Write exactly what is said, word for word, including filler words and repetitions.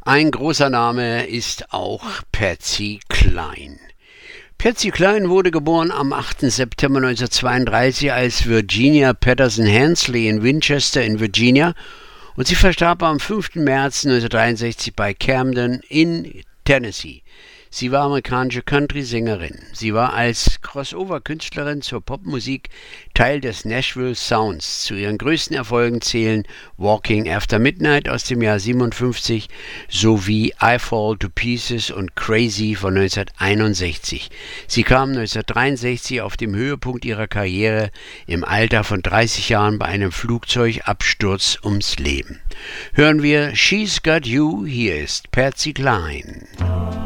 Ein großer Name ist auch Patsy Cline. Patsy Cline wurde geboren am achten September neunzehnhundertzweiunddreißig als Virginia Patterson Hensley in Winchester in Virginia und sie verstarb am fünften März neunzehnhundertdreiundsechzig bei Camden in Tennessee. Sie war amerikanische Country-Sängerin. Sie war als Crossover-Künstlerin zur Popmusik Teil des Nashville Sounds. Zu ihren größten Erfolgen zählen Walking After Midnight aus dem Jahr siebenundfünfzig sowie I Fall to Pieces und Crazy von neunzehnhunderteinundsechzig. Sie kam neunzehnhundertdreiundsechzig auf dem Höhepunkt ihrer Karriere im Alter von dreißig Jahren bei einem Flugzeugabsturz ums Leben. Hören wir She's Got You, hier ist Patsy Cline.